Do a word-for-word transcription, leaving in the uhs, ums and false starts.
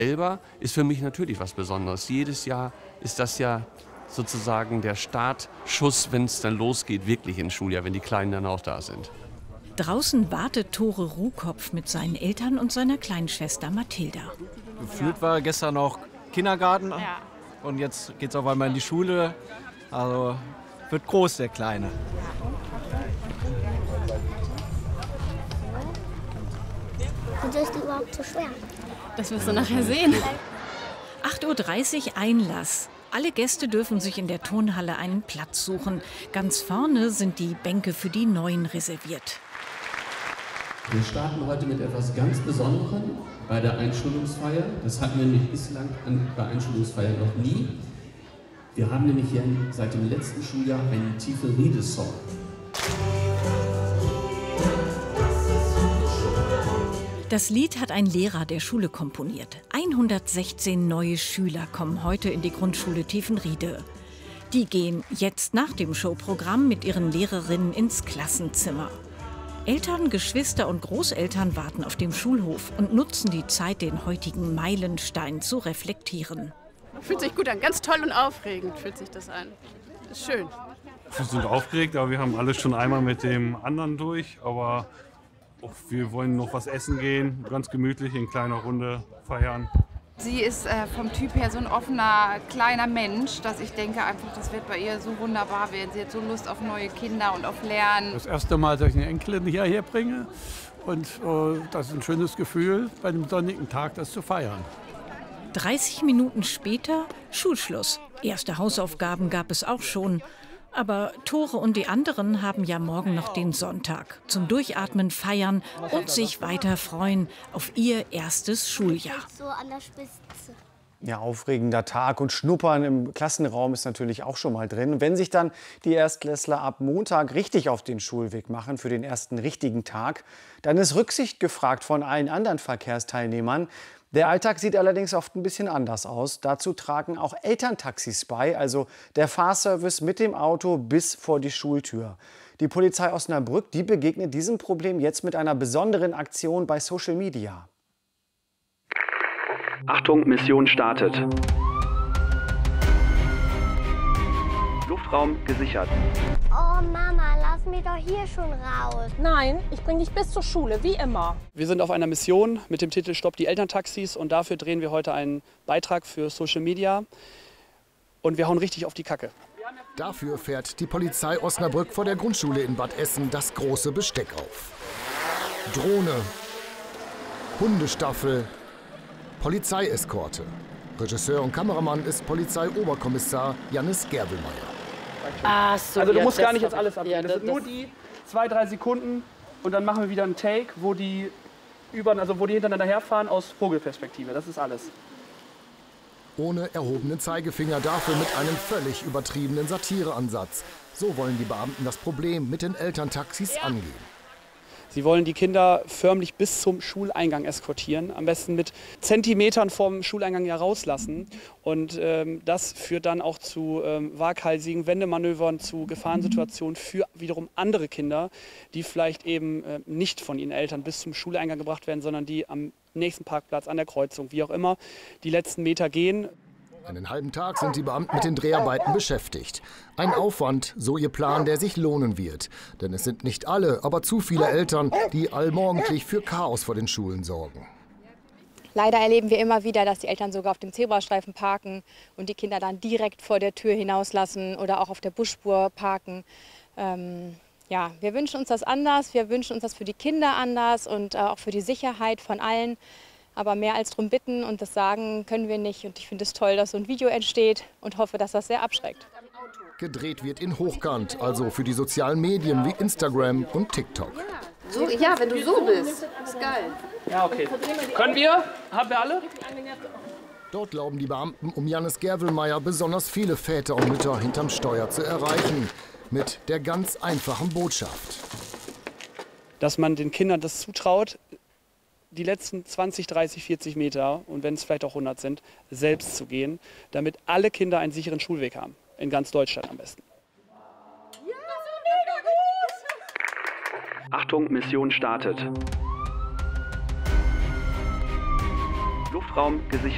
Elba ist für mich natürlich was Besonderes. Jedes Jahr ist das ja sozusagen der Startschuss, wenn es dann losgeht, wirklich ins Schuljahr, wenn die Kleinen dann auch da sind. Draußen wartet Tore Ruhkopf mit seinen Eltern und seiner Kleinschwester Mathilda. Gefühlt war gestern noch Kindergarten ja. Und jetzt geht's auf einmal in die Schule. Also wird groß, der Kleine. Wieso ist die überhaupt so schwer? Das wirst du nachher sehen. acht Uhr dreißig Einlass. Alle Gäste dürfen sich in der Turnhalle einen Platz suchen. Ganz vorne sind die Bänke für die Neuen reserviert. Wir starten heute mit etwas ganz Besonderem bei der Einschulungsfeier. Das hatten wir nämlich bislang bei Einschulungsfeiern noch nie. Wir haben nämlich hier seit dem letzten Schuljahr einen Tiefe-Riede-Song. Das Lied hat ein Lehrer der Schule komponiert. hundertsechzehn neue Schüler kommen heute in die Grundschule Tiefenriede. Die gehen jetzt nach dem Showprogramm mit ihren Lehrerinnen ins Klassenzimmer. Eltern, Geschwister und Großeltern warten auf dem Schulhof und nutzen die Zeit, den heutigen Meilenstein zu reflektieren. Fühlt sich gut an, ganz toll und aufregend fühlt sich das an. Ist schön. Wir sind aufgeregt, aber wir haben alles schon einmal mit dem anderen durch. Aber auch wir wollen noch was essen gehen, ganz gemütlich in kleiner Runde feiern. Sie ist äh, vom Typ her so ein offener, kleiner Mensch, dass ich denke einfach, das wird bei ihr so wunderbar werden. Sie hat so Lust auf neue Kinder und auf Lernen. Das erste Mal, dass ich eine Enkelin hierher bringe. Und äh, das ist ein schönes Gefühl, bei einem sonnigen Tag das zu feiern. dreißig Minuten später Schulschluss. Erste Hausaufgaben gab es auch schon. Aber Tore und die anderen haben ja morgen noch den Sonntag. Zum Durchatmen, feiern und sich weiter freuen auf ihr erstes Schuljahr. So an der Spitze. Ja, aufregender Tag und Schnuppern im Klassenraum ist natürlich auch schon mal drin. Und wenn sich dann die Erstklässler ab Montag richtig auf den Schulweg machen für den ersten richtigen Tag, dann ist Rücksicht gefragt von allen anderen Verkehrsteilnehmern. Der Alltag sieht allerdings oft ein bisschen anders aus. Dazu tragen auch Elterntaxis bei, also der Fahrservice mit dem Auto bis vor die Schultür. Die Polizei Osnabrück, die begegnet diesem Problem jetzt mit einer besonderen Aktion bei Social Media. Achtung, Mission startet. Luftraum gesichert. Oh Mama, lass mich doch hier schon raus. Nein, ich bring dich bis zur Schule, wie immer. Wir sind auf einer Mission mit dem Titel Stopp die Elterntaxis und dafür drehen wir heute einen Beitrag für Social Media und wir hauen richtig auf die Kacke. Dafür fährt die Polizei Osnabrück vor der Grundschule in Bad Essen das große Besteck auf. Drohne, Hundestaffel, Polizeieskorte. Regisseur und Kameramann ist Polizeioberkommissar Jannis Gerwelmeier. Ach so, also du ja, musst gar nicht jetzt alles abnehmen. Ja, das, das sind nur die zwei, drei Sekunden und dann machen wir wieder einen Take, wo die, über, also wo die hintereinander herfahren aus Vogelperspektive. Das ist alles. Ohne erhobenen Zeigefinger, dafür mit einem völlig übertriebenen Satireansatz. So wollen die Beamten das Problem mit den Elterntaxis ja. angehen. Sie wollen die Kinder förmlich bis zum Schuleingang eskortieren, am besten mit Zentimetern vom Schuleingang ja rauslassen. Und ähm, das führt dann auch zu ähm, waghalsigen Wendemanövern, zu Gefahrensituationen für wiederum andere Kinder, die vielleicht eben äh, nicht von ihren Eltern bis zum Schuleingang gebracht werden, sondern die am nächsten Parkplatz, an der Kreuzung, wie auch immer, die letzten Meter gehen. Einen halben Tag sind die Beamten mit den Dreharbeiten beschäftigt. Ein Aufwand, so ihr Plan, der sich lohnen wird. Denn es sind nicht alle, aber zu viele Eltern, die allmorgendlich für Chaos vor den Schulen sorgen. Leider erleben wir immer wieder, dass die Eltern sogar auf dem Zebrastreifen parken und die Kinder dann direkt vor der Tür hinauslassen oder auch auf der Busspur parken. Ähm, ja, wir wünschen uns das anders, wir wünschen uns das für die Kinder anders und äh, auch für die Sicherheit von allen. Aber mehr als darum bitten und das sagen können wir nicht. Und ich finde es toll, dass so ein Video entsteht und hoffe, dass das sehr abschreckt. Gedreht wird in Hochkant, also für die sozialen Medien wie Instagram und TikTok. So, ja, wenn du so bist. Ist geil. Ja, okay. Können wir? Haben wir alle? Dort glauben die Beamten um Jannis Gerwelmeier besonders viele Väter und Mütter hinterm Steuer zu erreichen. Mit der ganz einfachen Botschaft. Dass man den Kindern das zutraut, die letzten zwanzig, dreißig, vierzig Meter und wenn es vielleicht auch hundert sind, selbst zu gehen, damit alle Kinder einen sicheren Schulweg haben. In ganz Deutschland am besten. Achtung, Mission startet. Luftraum gesichert.